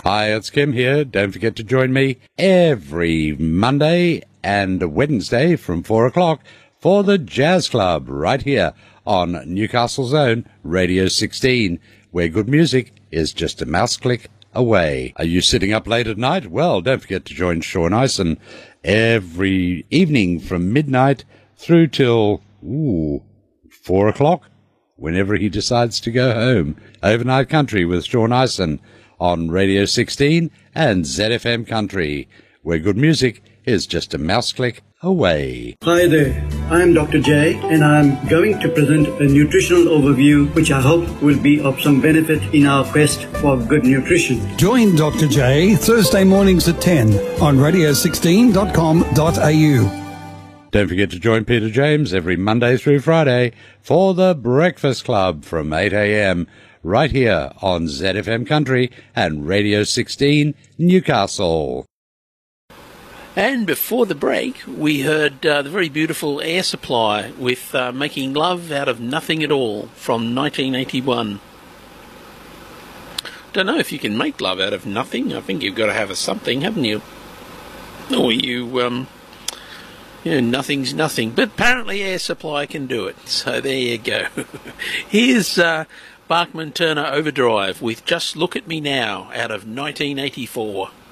Hi, it's Kim here. Don't forget to join me every Monday and Wednesday from 4 o'clock for the Jazz Club right here on Newcastle's own Radio 16, where good music is just a mouse click away. Are you sitting up late at night? Well, don't forget to join Sean Ison every evening from midnight through till 4 o'clock, whenever he decides to go home. Overnight Country with Sean Ison on Radio 16 and ZFM Country, where good music is just a mouse click away. Hi there, I'm Dr. J, and I'm going to present a nutritional overview which I hope will be of some benefit in our quest for good nutrition. Join Dr. J Thursday mornings at 10 on radio16.com.au. Don't forget to join Peter James every Monday through Friday for the Breakfast Club from 8 a.m. right here on ZFM Country and Radio 16 Newcastle. And before the break, we heard the very beautiful Air Supply with Making Love Out of Nothing at All from 1981. Don't know if you can make love out of nothing. I think you've got to have a something, haven't you? Or nothing's nothing. But apparently Air Supply can do it. So there you go. Here's Bachman Turner Overdrive with Just Look at Me Now out of 1984.